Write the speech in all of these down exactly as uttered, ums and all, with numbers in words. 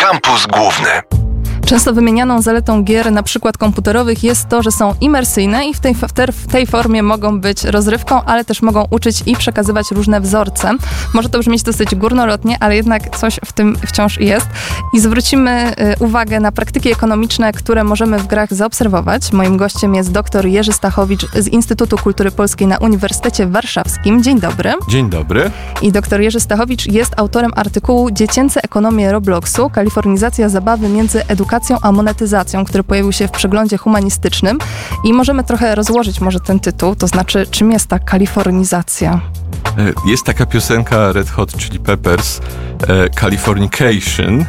Kampus Główny. Często wymienianą zaletą gier, na przykład komputerowych, jest to, że są imersyjne i w tej, w, te, w tej formie mogą być rozrywką, ale też mogą uczyć i przekazywać różne wzorce. Może to brzmieć dosyć górnolotnie, ale jednak coś w tym wciąż jest. I zwrócimy y, uwagę na praktyki ekonomiczne, które możemy w grach zaobserwować. Moim gościem jest dr Jerzy Stachowicz z Instytutu Kultury Polskiej na Uniwersytecie Warszawskim. Dzień dobry. Dzień dobry. I dr Jerzy Stachowicz jest autorem artykułu Dziecięce ekonomie Robloxu. Kalifornizacja zabawy między edukacją a monetyzacją, który pojawił się w przeglądzie humanistycznym i możemy trochę rozłożyć może ten tytuł, to znaczy czym jest ta kalifornizacja? Jest taka piosenka Red Hot Chili Peppers, e, Californication, e,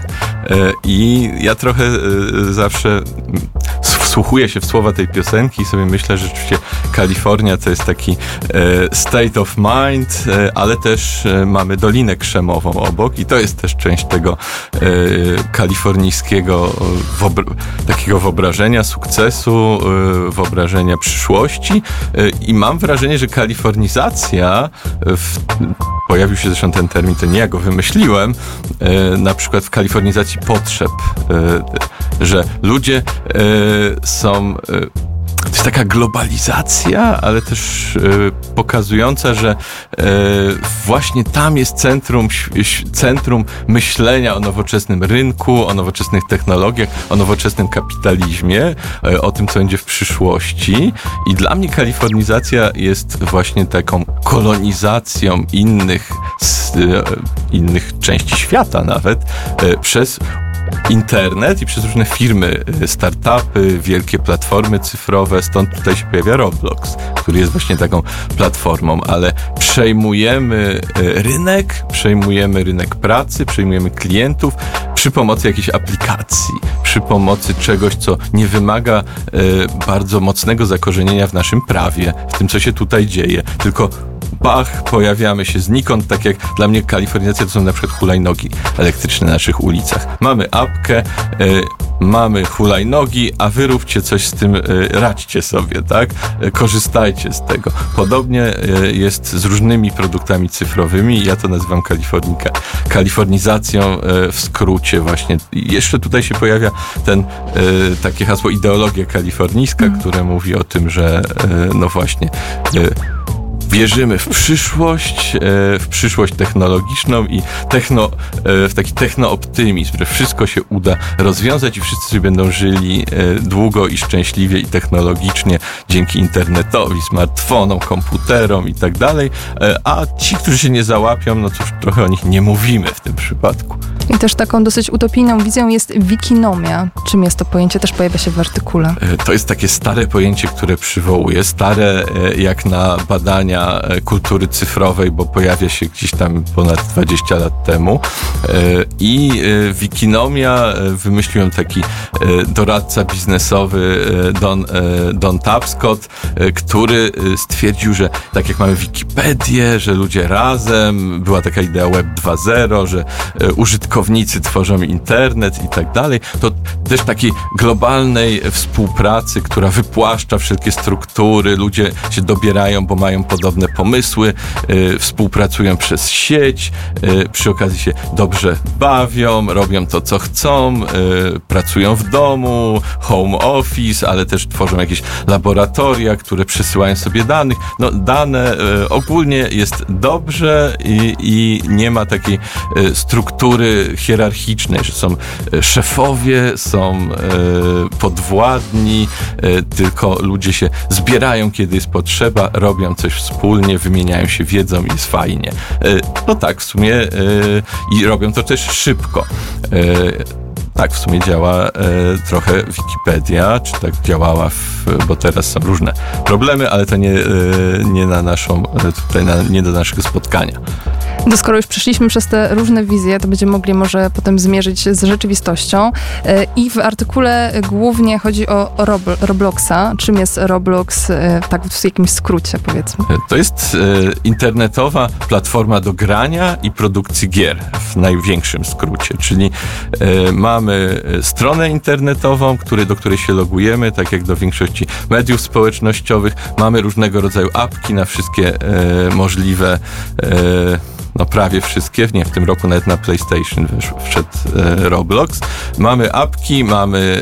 i ja trochę e, zawsze wsłuchuję się w słowa tej piosenki i sobie myślę, że rzeczywiście Kalifornia to jest taki e, state of mind, e, ale też e, mamy Dolinę Krzemową obok i to jest też część tego e, kalifornijskiego Wobra- takiego wyobrażenia sukcesu, yy, wyobrażenia przyszłości yy, i mam wrażenie, że kalifornizacja, w, pojawił się zresztą ten termin, to nie ja go wymyśliłem, yy, na przykład w kalifornizacji potrzeb, yy, że ludzie yy, są... Yy, To jest taka globalizacja, ale też y, pokazująca, że y, właśnie tam jest centrum, centrum myślenia o nowoczesnym rynku, o nowoczesnych technologiach, o nowoczesnym kapitalizmie, y, o tym, co będzie w przyszłości. I dla mnie kalifornizacja jest właśnie taką kolonizacją innych, z, y, innych części świata nawet y, przez internet i przez różne firmy, startupy, wielkie platformy cyfrowe, stąd tutaj się pojawia Roblox, który jest właśnie taką platformą, ale przejmujemy rynek, przejmujemy rynek pracy, przejmujemy klientów przy pomocy jakiejś aplikacji, przy pomocy czegoś, co nie wymaga bardzo mocnego zakorzenienia w naszym prawie, w tym, co się tutaj dzieje, tylko bach, pojawiamy się znikąd, tak jak dla mnie kalifornizacja to są na przykład hulajnogi elektryczne na naszych ulicach. Mamy apkę, y, mamy hulajnogi, a wy róbcie coś z tym, y, radźcie sobie, tak? Y, korzystajcie z tego. Podobnie y, jest z różnymi produktami cyfrowymi. Ja to nazywam kalifornika, kalifornizacją y, w skrócie właśnie. I jeszcze tutaj się pojawia ten y, takie hasło ideologia kalifornijska, mm. które mówi o tym, że y, no właśnie y, wierzymy w przyszłość, w przyszłość technologiczną i techno, w taki technooptymizm, że wszystko się uda rozwiązać i wszyscy będą żyli długo i szczęśliwie i technologicznie dzięki internetowi, smartfonom, komputerom i tak dalej, a ci, którzy się nie załapią, no cóż, trochę o nich nie mówimy w tym przypadku. I też taką dosyć utopijną wizją jest wikinomia. Czym jest to pojęcie? Też pojawia się w artykule. To jest takie stare pojęcie, które przywołuje. Stare jak na badania kultury cyfrowej, bo pojawia się gdzieś tam ponad dwadzieścia lat temu. I wikinomia wymyśliłem taki doradca biznesowy Don, Don Tapscott, który stwierdził, że tak jak mamy Wikipedię, że ludzie razem, była taka idea Web dwa zero, że użytkownicy tworzą internet i tak dalej, to też takiej globalnej współpracy, która wypłaszcza wszelkie struktury, ludzie się dobierają, bo mają podobne pomysły, yy, współpracują przez sieć, yy, przy okazji się dobrze bawią, robią to, co chcą, yy, pracują w domu, home office, ale też tworzą jakieś laboratoria, które przesyłają sobie danych. No, dane yy, ogólnie jest dobrze i, i nie ma takiej yy, struktury hierarchicznej, że są yy, szefowie, są yy, podwładni, yy, tylko ludzie się zbierają, kiedy jest potrzeba, robią coś wspólnie, wymieniają się wiedzą i jest fajnie. No tak, w sumie i robią to też szybko. Tak w sumie działa trochę Wikipedia, czy tak działała, w, bo teraz są różne problemy, ale to nie, nie na naszą, tutaj na, nie do naszego spotkania. No skoro już przeszliśmy przez te różne wizje, to będziemy mogli może potem zmierzyć z rzeczywistością. I w artykule głównie chodzi o Rob- Robloxa. Czym jest Roblox, tak w jakimś skrócie, powiedzmy? To jest internetowa platforma do grania i produkcji gier w największym skrócie, czyli mamy stronę internetową, który, do której się logujemy, tak jak do większości mediów społecznościowych. Mamy różnego rodzaju apki na wszystkie możliwe no prawie wszystkie, nie, w tym roku nawet na PlayStation wysz, wszedł e, Roblox. Mamy apki, mamy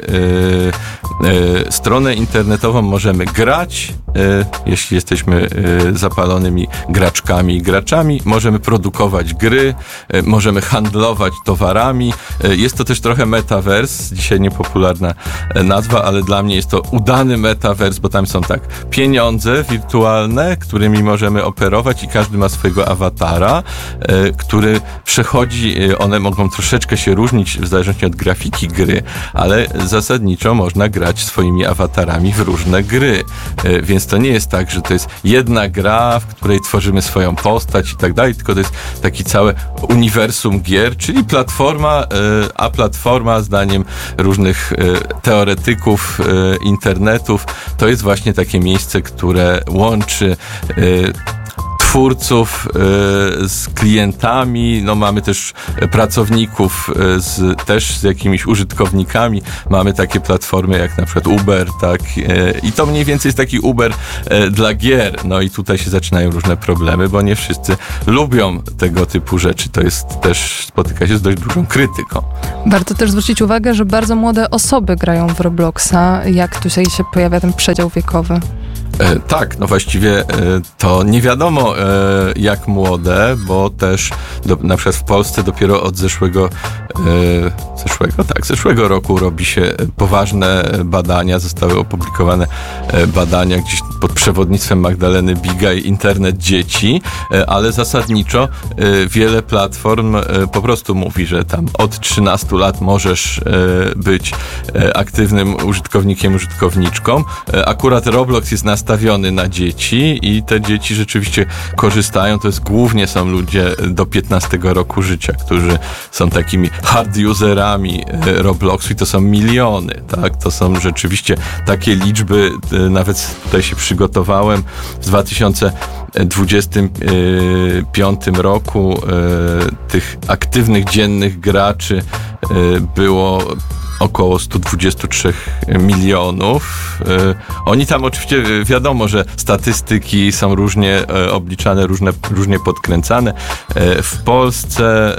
e, e, stronę internetową, możemy grać, e, jeśli jesteśmy e, zapalonymi graczkami i graczami, możemy produkować gry, e, możemy handlować towarami. E, jest to też trochę metaverse, dzisiaj niepopularna e, nazwa, ale dla mnie jest to udany metaverse, bo tam są tak pieniądze wirtualne, którymi możemy operować i każdy ma swojego awatara, e, który przechodzi, e, one mogą troszeczkę się różnić w zależności od grafiki gry, ale zasadniczo można grać swoimi awatarami w różne gry. E, więc to nie jest tak, że to jest jedna gra, w której tworzymy swoją postać i tak dalej, tylko to jest taki całe uniwersum gier, czyli platforma, e, a platforma zdaniem różnych e, teoretyków e, internetów to jest właśnie takie miejsce, które łączy e, twórców y, z klientami, no mamy też pracowników y, z, też z jakimiś użytkownikami, mamy takie platformy jak na przykład Uber, tak, y, i to mniej więcej jest taki Uber y, dla gier, no i tutaj się zaczynają różne problemy, bo nie wszyscy lubią tego typu rzeczy, to jest też, spotyka się z dość dużą krytyką. Warto też zwrócić uwagę, że bardzo młode osoby grają w Robloxa, jak tu się pojawia ten przedział wiekowy. E, tak, no właściwie e, to nie wiadomo e, jak młode, bo też do, na przykład w Polsce dopiero od zeszłego, e, zeszłego, tak, zeszłego roku robi się poważne badania, zostały opublikowane e, badania gdzieś pod przewodnictwem Magdaleny Bigaj, Internet Dzieci, e, ale zasadniczo e, wiele platform e, po prostu mówi, że tam od trzynastu lat możesz e, być e, aktywnym użytkownikiem, użytkowniczką. E, akurat Roblox jest nastawiony nastawiony na dzieci i te dzieci rzeczywiście korzystają. To jest głównie są ludzie do piętnastego roku życia, którzy są takimi hard userami Robloxu i to są miliony, tak? To są rzeczywiście takie liczby, nawet tutaj się przygotowałem, w dwa tysiące dwudziestym piątym roku tych aktywnych dziennych graczy było około sto dwadzieścia trzy milionów. Oni tam oczywiście, wiadomo, że statystyki są różnie obliczane, różne, różnie podkręcane. W Polsce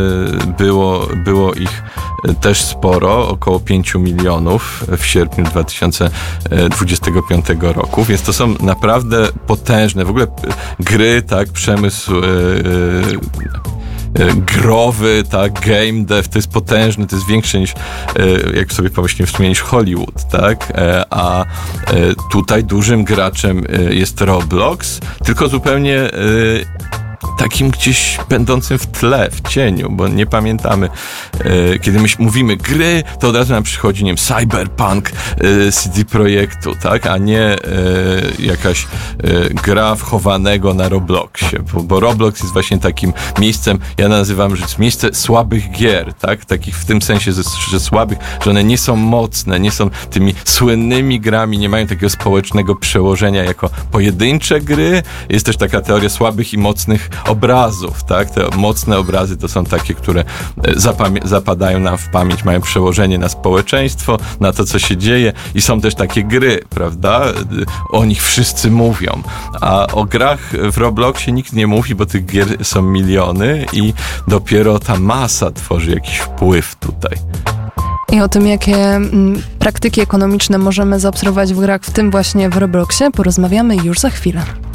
było, było ich też sporo, około pięć milionów w sierpniu dwa tysiące dwudziestego piątego roku, więc to są naprawdę potężne, w ogóle gry, tak, przemysł growy, tak, game dev, to jest potężny, to jest większe niż, jak sobie pomyślimy w sumie, niż Hollywood, tak, a tutaj dużym graczem jest Roblox, tylko zupełnie takim gdzieś będącym w tle, w cieniu, bo nie pamiętamy, e, kiedy my mówimy gry, to od razu nam przychodzi, nie wiem, Cyberpunk e, C D Projektu, tak, a nie e, jakaś e, gra wchowanego na Robloxie, bo, bo Roblox jest właśnie takim miejscem, ja nazywam, że jest miejsce słabych gier, tak, takich w tym sensie, że, że słabych, że one nie są mocne, nie są tymi słynnymi grami, nie mają takiego społecznego przełożenia jako pojedyncze gry. Jest też taka teoria słabych i mocnych obrazów, tak? Te mocne obrazy to są takie, które zapamię- zapadają nam w pamięć, mają przełożenie na społeczeństwo, na to, co się dzieje i są też takie gry, prawda? O nich wszyscy mówią, a o grach w Robloxie nikt nie mówi, bo tych gier są miliony i dopiero ta masa tworzy jakiś wpływ tutaj. I o tym, jakie m, praktyki ekonomiczne możemy zaobserwować w grach, w tym właśnie w Robloxie, porozmawiamy już za chwilę.